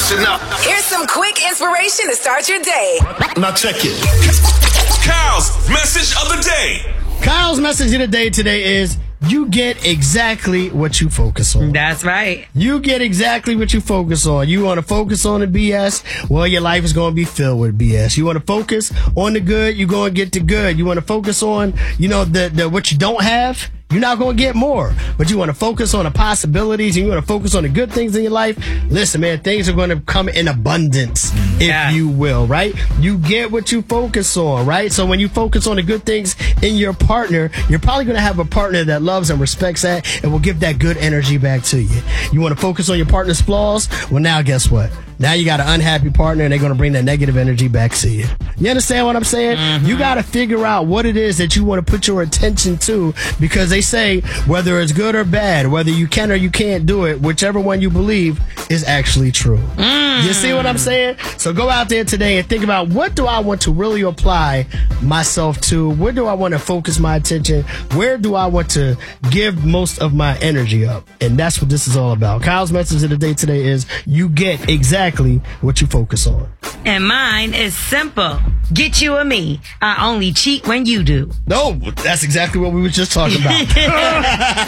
Listen up. Here's some quick inspiration to start your day. Now check it. Kyle's message of the day. Kyle's message of the day today is you get exactly what you focus on. That's right. You get exactly what you focus on. You want to focus on the BS? Well, your life is going to be filled with BS. You want to focus on the good? You're going to get the good. You want to focus on, the what you don't have? You're not going to get more, but you want to focus on the possibilities and you want to focus on the good things in your life. Listen, man, things are going to come in abundance, if you will, right? You get what you focus on, right? So when you focus on the good things in your partner, you're probably going to have a partner that loves and respects that and will give that good energy back to you. You want to focus on your partner's flaws? Well, now guess what? Now you got an unhappy partner and they're going to bring that negative energy back to you. You understand what I'm saying? Mm-hmm. You got to figure out what it is that you want to put your attention to, because they say whether it's good or bad, whether you can or you can't do it, whichever one you believe is actually true. You see what I'm saying? So go out there today and think about, what do I want to really apply myself to? Where do I want to focus my attention? Where do I want to give most of my energy up? And that's what this is all about. Kyle's message of the day today is you get exactly what you focus on. And mine is simple. Get you or me. I only cheat when you do. No, that's exactly what we were just talking about.